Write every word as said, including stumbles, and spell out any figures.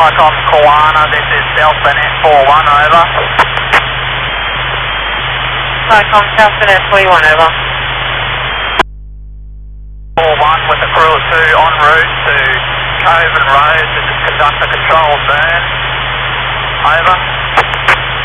Icon Koana, this is Delta Net four one, over. Icon Delta Net forty-one, over. four one with the crew of two en route to Cove and Rose, this is conductor control burn, over.